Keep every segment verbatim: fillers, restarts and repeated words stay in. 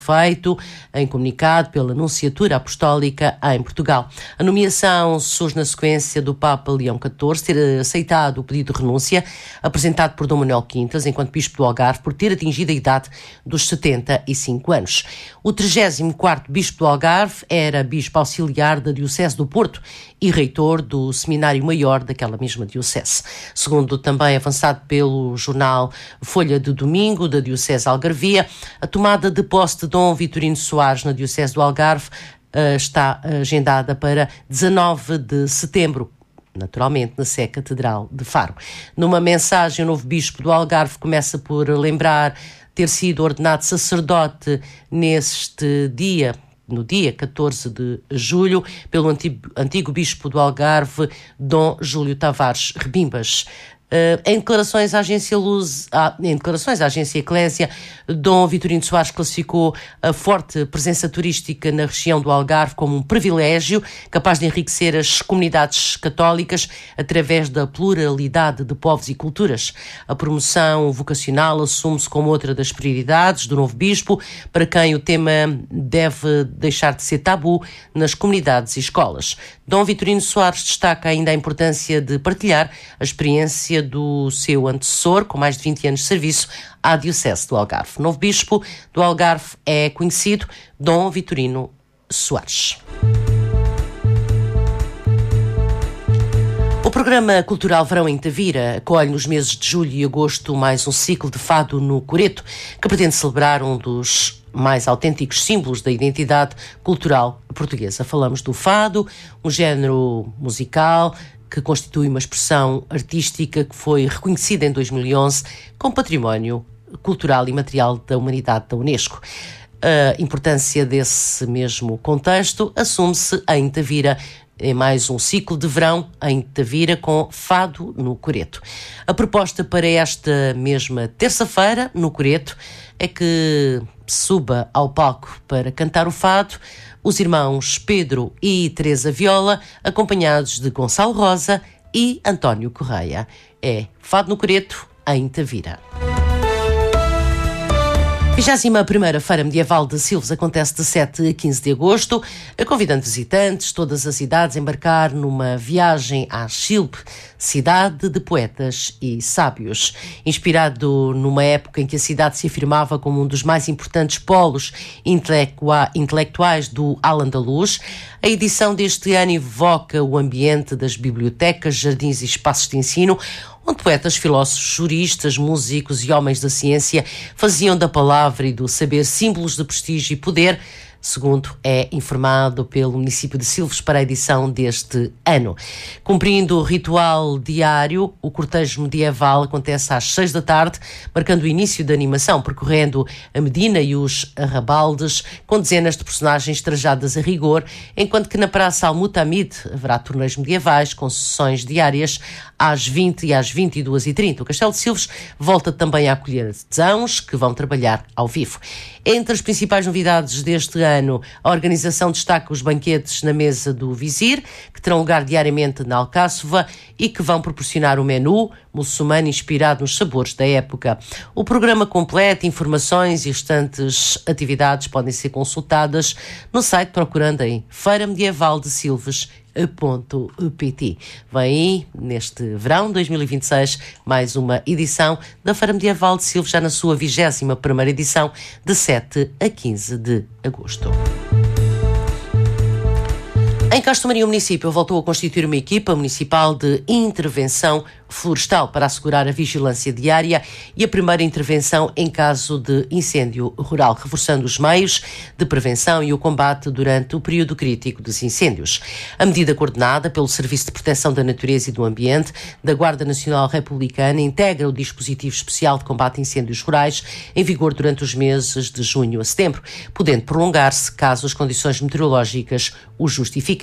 feito em comunicado pela Nunciatura Apostólica em Portugal. A nomeação surge na sequência do Papa Leão catorze ter aceitado o pedido de renúncia apresentado por Dom Manuel Quintas, enquanto Bispo do Algarve, por ter atingido a idade dos setenta e cinco anos. O trigésimo quarto Bispo do Algarve era Bispo Auxiliar da Diocese do Porto e reitor do Seminário Maior daquela mesma diocese. Segundo também avançado pelo jornal Folha de Domingo da Diocese Algarvia, a tomada de posse de Dom Vitorino Soares na Diocese do Algarve uh, está agendada para dezanove de setembro, naturalmente na Sé Catedral de Faro. Numa mensagem, o novo Bispo do Algarve começa por lembrar ter sido ordenado sacerdote neste dia, no dia catorze de julho, pelo antigo, antigo Bispo do Algarve, Dom Júlio Tavares Rebimbas. Uh, em, declarações à agência Luz, ah, em declarações à agência Eclésia, Dom Vitorino Soares classificou a forte presença turística na região do Algarve como um privilégio capaz de enriquecer as comunidades católicas através da pluralidade de povos e culturas. A promoção vocacional assume-se como outra das prioridades do novo bispo, para quem o tema deve deixar de ser tabu nas comunidades e escolas. Dom Vitorino Soares destaca ainda a importância de partilhar a experiência do seu antecessor, com mais de vinte anos de serviço, à Diocese do Algarve. O novo Bispo do Algarve é conhecido Dom Vitorino Soares. O programa cultural Verão em Tavira acolhe nos meses de julho e agosto mais um ciclo de fado no Coreto, que pretende celebrar um dos mais autênticos símbolos da identidade cultural portuguesa. Falamos do fado, um género musical que constitui uma expressão artística que foi reconhecida em dois mil e onze como Património Cultural e Material da Humanidade da Unesco. A importância desse mesmo contexto assume-se em Tavira, em mais um ciclo de verão em Tavira com fado no Coreto. A proposta para esta mesma terça-feira, no Coreto, é que suba ao palco para cantar o fado os irmãos Pedro e Teresa Viola, acompanhados de Gonçalo Rosa e António Correia. É Fado no Coreto, em Tavira. vigésima primeira Feira Medieval de Silves acontece de sete a quinze de agosto, convidando visitantes de todas as idades a embarcar numa viagem à Chilpe, cidade de poetas e sábios. Inspirado numa época em que a cidade se afirmava como um dos mais importantes polos intelectuais do Al-Andalus, a edição deste ano evoca o ambiente das bibliotecas, jardins e espaços de ensino, onde poetas, filósofos, juristas, músicos e homens da ciência faziam da palavra e do saber símbolos de prestígio e poder, segundo é informado pelo município de Silves para a edição deste ano. Cumprindo o ritual diário, o cortejo medieval acontece às seis da tarde, marcando o início da animação, percorrendo a Medina e os arrabaldes, com dezenas de personagens trajadas a rigor, enquanto que na Praça Al-Mutamid haverá torneios medievais com sessões diárias às vinte e às vinte e duas e trinta. O Castelo de Silves volta também a acolher artesãos que vão trabalhar ao vivo. Entre as principais novidades deste ano, a organização destaca os banquetes na Mesa do Vizir, que terão lugar diariamente na Alcáçova e que vão proporcionar um menu muçulmano inspirado nos sabores da época. O programa completo, informações e restantes atividades podem ser consultadas no site procurando em Feira Medieval de Silves ponto pt. Vem aí, neste verão dois mil e vinte e seis, mais uma edição da Feira Medieval de Silves, já na sua vigésima primeira edição, de sete a quinze de agosto. Em Castro Maria, o município voltou a constituir uma equipa municipal de intervenção florestal para assegurar a vigilância diária e a primeira intervenção em caso de incêndio rural, reforçando os meios de prevenção e o combate durante o período crítico dos incêndios. A medida coordenada pelo Serviço de Proteção da Natureza e do Ambiente da Guarda Nacional Republicana integra o dispositivo especial de combate a incêndios rurais em vigor durante os meses de junho a setembro, podendo prolongar-se caso as condições meteorológicas o justifiquem.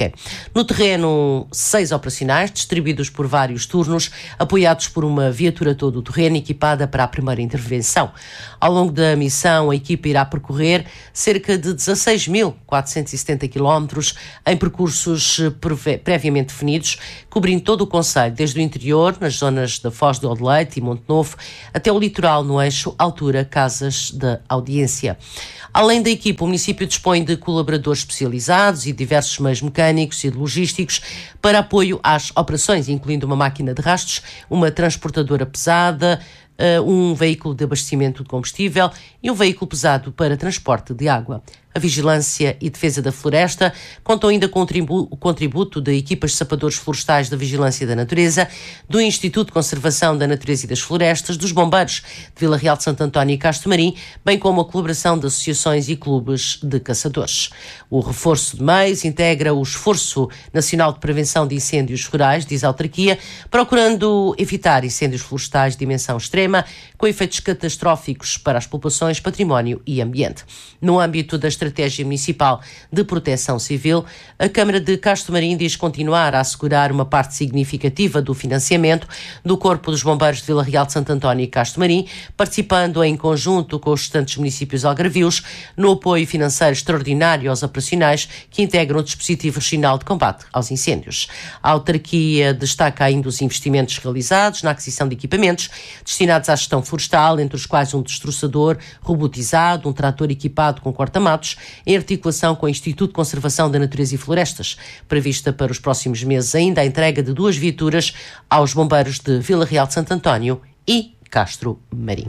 José. No terreno, seis operacionais, distribuídos por vários turnos, apoiados por uma viatura todo o terreno equipada para a primeira intervenção. Ao longo da missão, a equipa irá percorrer cerca de dezasseis mil quatrocentos e setenta quilómetros em percursos previamente definidos, cobrindo todo o concelho, desde o interior, nas zonas da Foz do Odeleite e Monte Novo, até o litoral no eixo altura Casas da Audiência. Além da equipa, o município dispõe de colaboradores especializados e diversos meios mecânicos e logísticos para apoio às operações, incluindo uma máquina de rastros, uma transportadora pesada, um veículo de abastecimento de combustível e um veículo pesado para transporte de água. A Vigilância e Defesa da Floresta contam ainda com o contributo de equipas de sapadores florestais da Vigilância da Natureza, do Instituto de Conservação da Natureza e das Florestas, dos Bombeiros de Vila Real de Santo António e Castro Marim, bem como a colaboração de associações e clubes de caçadores. O reforço de meios integra o Esforço Nacional de Prevenção de Incêndios Rurais, diz a autarquia, procurando evitar incêndios florestais de dimensão extrema, com efeitos catastróficos para as populações, património e ambiente. No âmbito da Estratégia Municipal de Proteção Civil, a Câmara de Castro Marim diz continuar a assegurar uma parte significativa do financiamento do Corpo dos Bombeiros de Vila Real de Santo António e Castro Marim, participando em conjunto com os restantes municípios algarvios no apoio financeiro extraordinário aos operacionais que integram o dispositivo regional de combate aos incêndios. A autarquia destaca ainda os investimentos realizados na aquisição de equipamentos destinados à gestão florestal, entre os quais um destroçador robotizado, um trator equipado com corta-matos, em articulação com o Instituto de Conservação da Natureza e Florestas. Prevista para os próximos meses ainda a entrega de duas viaturas aos bombeiros de Vila Real de Santo António e Castro Marim.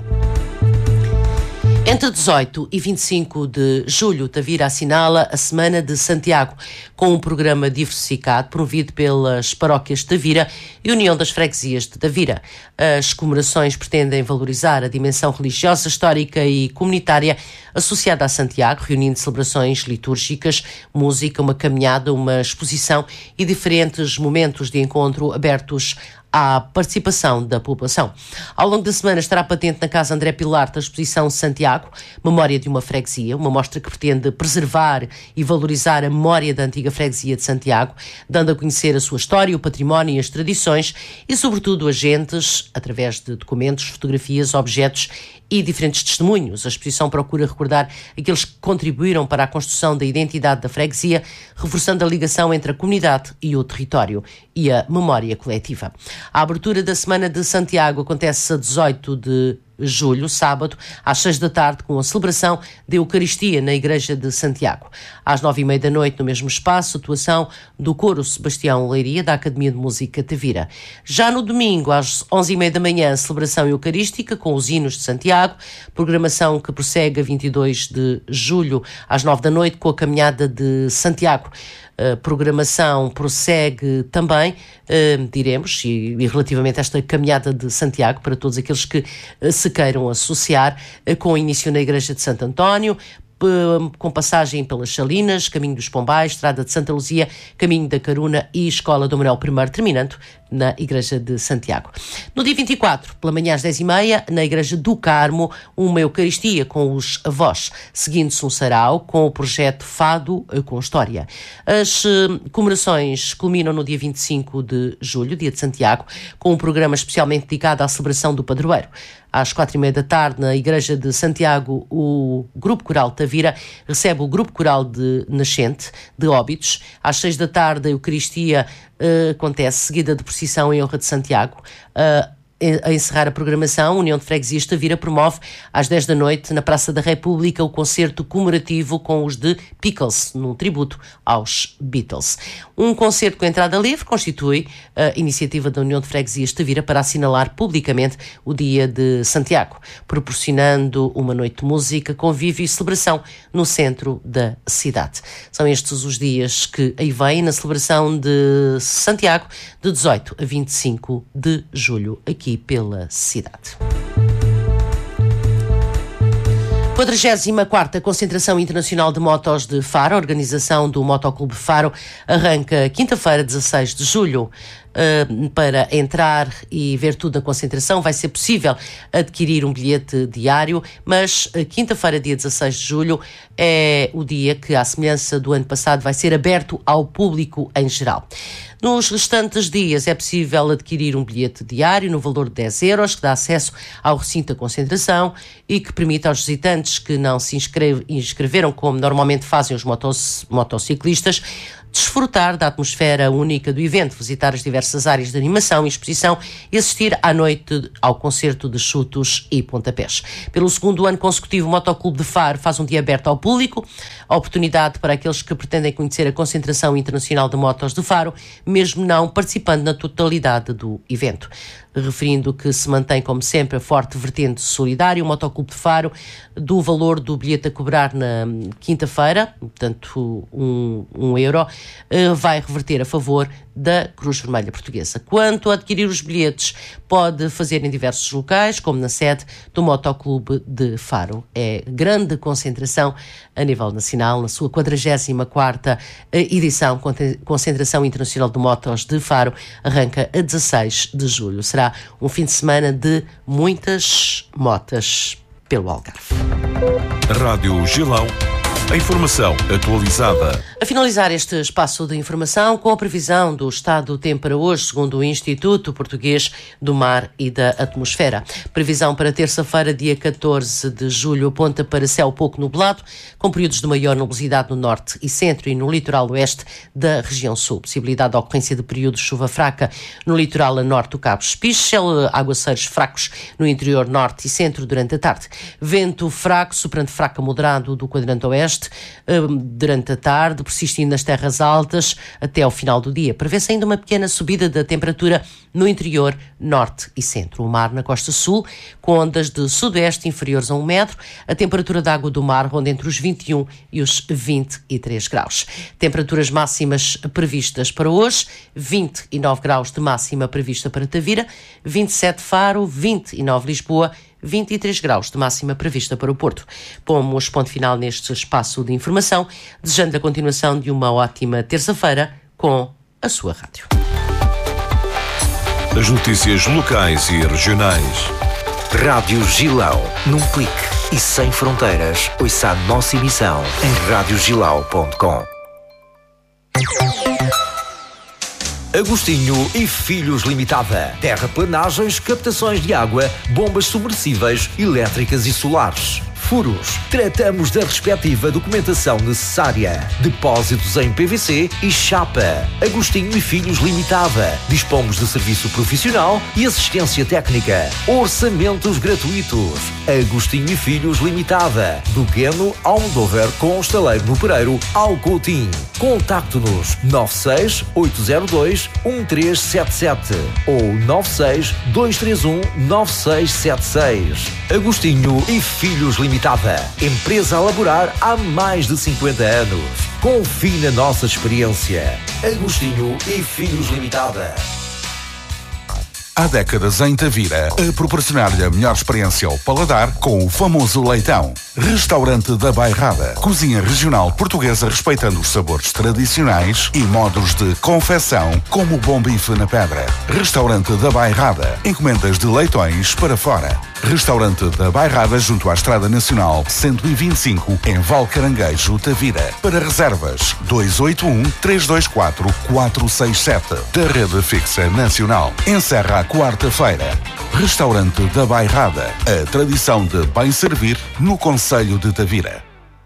Entre dezoito e vinte e cinco de julho, Tavira assinala a Semana de Santiago, com um programa diversificado promovido pelas paróquias de Tavira e União das Freguesias de Tavira. As comemorações pretendem valorizar a dimensão religiosa, histórica e comunitária associada a Santiago, reunindo celebrações litúrgicas, música, uma caminhada, uma exposição e diferentes momentos de encontro abertos à participação da população. Ao longo da semana estará patente na Casa André Pilar a exposição Santiago, Memória de uma Freguesia, uma mostra que pretende preservar e valorizar a memória da antiga freguesia de Santiago, dando a conhecer a sua história, o património e as tradições e, sobretudo, agentes, através de documentos, fotografias, objetos e diferentes testemunhos. A exposição procura recordar aqueles que contribuíram para a construção da identidade da freguesia, reforçando a ligação entre a comunidade e o território e a memória coletiva. A abertura da Semana de Santiago acontece a dezoito de julho, sábado, às seis da tarde, com a celebração da Eucaristia na Igreja de Santiago. Às nove e meia da noite, no mesmo espaço, atuação do Coro Sebastião Leiria, da Academia de Música Tavira. Já no domingo, às onze e meia da manhã, celebração eucarística com os hinos de Santiago, programação que prossegue a vinte e dois de julho, às nove da noite, com a caminhada de Santiago. A programação prossegue também, uh, diremos, e, e relativamente a esta caminhada de Santiago, para todos aqueles que uh, se queiram associar, uh, com início na Igreja de Santo António, uh, com passagem pelas Salinas, Caminho dos Pombais, Estrada de Santa Luzia, Caminho da Caruna e Escola Dom Manuel I, terminando na Igreja de Santiago. No dia vinte e quatro, pela manhã às dez e meia, na Igreja do Carmo, uma Eucaristia com os avós, seguindo-se um sarau com o projeto Fado com História. As uh, comemorações culminam no dia vinte e cinco de julho, dia de Santiago, com um programa especialmente dedicado à celebração do padroeiro. Às quatro e meia da tarde, na Igreja de Santiago, o Grupo Coral Tavira recebe o Grupo Coral de Nascente, de Óbidos. Às seis da tarde, a Eucaristia uh, acontece, seguida de procissão em honra de Santiago. Uh, A encerrar a programação, a União de Freguesias de Tavira promove às dez da noite, na Praça da República, o concerto comemorativo com os de Pickles, num tributo aos Beatles. Um concerto com entrada livre constitui a iniciativa da União de Freguesias de Tavira para assinalar publicamente o Dia de Santiago, proporcionando uma noite de música, convívio e celebração no centro da cidade. São estes os dias que aí vêm na celebração de Santiago, de dezoito a vinte e cinco de julho, aqui pela cidade. quadragésima quarta Concentração Internacional de Motos de Faro, a organização do Motoclube Faro, arranca quinta-feira, dezasseis de julho. uh, para entrar e ver tudo na concentração. Vai ser possível adquirir um bilhete diário, mas uh, quinta-feira, dia dezasseis de julho, é o dia que, à semelhança do ano passado, vai ser aberto ao público em geral. Nos restantes dias é possível adquirir um bilhete diário no valor de dez euros, que dá acesso ao recinto da concentração e que permite aos visitantes que não se inscreve, inscreveram, como normalmente fazem os motos, motociclistas, desfrutar da atmosfera única do evento, visitar as diversas áreas de animação e exposição e assistir à noite ao concerto de chutos e pontapés. Pelo segundo ano consecutivo, o Motoclube de Faro faz um dia aberto ao público, a oportunidade para aqueles que pretendem conhecer a Concentração Internacional de Motos de Faro, mesmo não participando na totalidade do evento. Referindo que se mantém, como sempre, a forte vertente solidária, o Motoclube de Faro, do valor do bilhete a cobrar na quinta-feira, portanto um, um euro, vai reverter a favor da Cruz Vermelha Portuguesa. Quanto a adquirir os bilhetes, pode fazer em diversos locais, como na sede do Motoclube de Faro. É grande concentração a nível nacional, na sua quadragésima quarta edição. Concentração Internacional de Motos de Faro arranca a dezasseis de julho. Será um fim de semana de muitas motas pelo Algarve. Rádio Gilão. A informação atualizada. A finalizar este espaço de informação com a previsão do estado do tempo para hoje, segundo o Instituto Português do Mar e da Atmosfera. Previsão para terça-feira, dia catorze de julho, aponta para céu pouco nublado, com períodos de maior nubosidade no norte e centro e no litoral oeste da região sul. Possibilidade de ocorrência de períodos de chuva fraca no litoral a norte do Cabo Espichel, aguaceiros fracos no interior norte e centro durante a tarde. Vento fraco, soprando fraco a moderado do quadrante oeste, durante a tarde, persistindo nas terras altas até ao final do dia. Prevê-se ainda uma pequena subida da temperatura no interior norte e centro. O mar na costa sul, com ondas de sudoeste inferiores a um metro, a temperatura da água do mar ronda entre os vinte e um e os vinte e três graus. Temperaturas máximas previstas para hoje: vinte e nove graus de máxima prevista para Tavira, vinte e sete Faro, vinte e nove Lisboa, vinte e três graus de máxima prevista para o Porto. Pomos ponto final neste espaço de informação, desejando a continuação de uma ótima terça-feira com a sua rádio. As notícias locais e regionais. Rádio Gilão. Num clique e sem fronteiras, ouça a nossa emissão em rádio gilau ponto com. Agostinho e Filhos Limitada. Terraplanagens, captações de água, bombas submersíveis, elétricas e solares. Furos. Tratamos da respectiva documentação necessária. Depósitos em P V C e chapa. Agostinho e Filhos Limitada. Dispomos de serviço profissional e assistência técnica. Orçamentos gratuitos. Agostinho e Filhos Limitada. Do Queno ao Almodóvar, com o estaleiro no Pereiro ao Coutinho. Contacte-nos nove seis oito zero dois um três sete sete ou nove seis dois três um nove seis sete seis. Agostinho e Filhos Limitada. Empresa a laborar há mais de cinquenta anos. Confie na nossa experiência. Agostinho e Filhos Limitada. Há décadas em Tavira, a proporcionar-lhe a melhor experiência ao paladar com o famoso leitão. Restaurante da Bairrada. Cozinha regional portuguesa respeitando os sabores tradicionais e modos de confecção, como o bom bife na pedra. Restaurante da Bairrada. Encomendas de leitões para fora. Restaurante da Bairrada junto à Estrada Nacional cento e vinte e cinco, em Valcaranguejo, Tavira. Para reservas, dois oito um, três dois quatro, quatro seis sete. Da Rede Fixa Nacional. Encerra a quarta-feira. Restaurante da Bairrada. A tradição de bem servir no concelho de Tavira.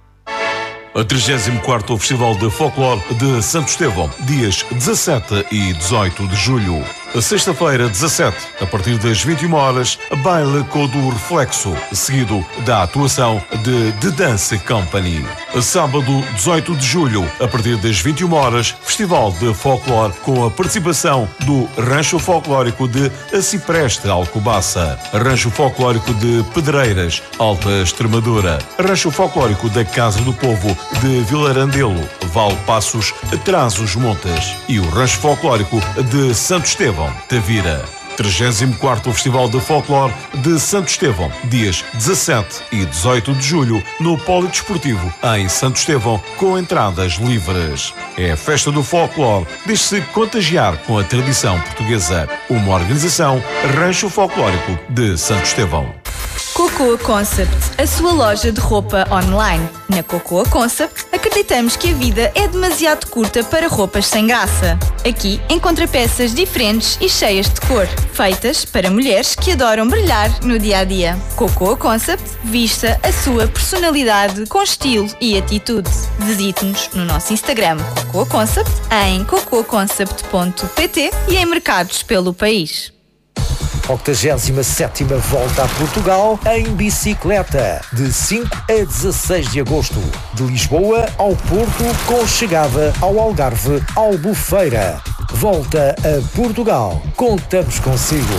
A trigésimo quarto Festival de Folclore de Santo Estevão, dias dezassete e dezoito de julho. Sexta-feira, dezassete, a partir das vinte e uma horas, baile com o Reflexo, seguido da atuação de The Dance Company. Sábado, dezoito de julho, a partir das vinte e uma horas, Festival de Folclore com a participação do Rancho Folclórico de Acipreste, Alcobaça, Rancho Folclórico de Pedreiras, Alta Extremadura, Rancho Folclórico da Casa do Povo de Vilarandelo, Valpassos, Trás-os-Montes e o Rancho Folclórico de Santo Estevão, Tavira. trigésimo quarto Festival de Folclore de Santo Estevão, dias dezassete e dezoito de julho, no Polidesportivo, em Santo Estevão, com entradas livres. É a festa do folclore, deixe-se contagiar com a tradição portuguesa. Uma organização Rancho Folclórico de Santo Estevão. Cocoa Concept, a sua loja de roupa online. Na Cocoa Concept, acreditamos que a vida é demasiado curta para roupas sem graça. Aqui encontra peças diferentes e cheias de cor, feitas para mulheres que adoram brilhar no dia-a-dia. Cocoa Concept, vista a sua personalidade com estilo e atitude. Visite-nos no nosso Instagram Cocoa Concept, em cocoa concept ponto pt e em mercados pelo país. octogésima sétima Volta a Portugal em bicicleta, de cinco a dezasseis de agosto, de Lisboa ao Porto, com chegada ao Algarve, Albufeira. Volta a Portugal, contamos consigo.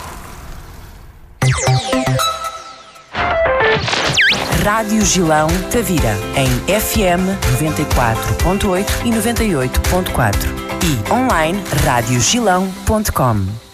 Rádio Gilão Tavira, em F M noventa e quatro ponto oito e noventa e oito ponto quatro e online rádio gilão ponto com.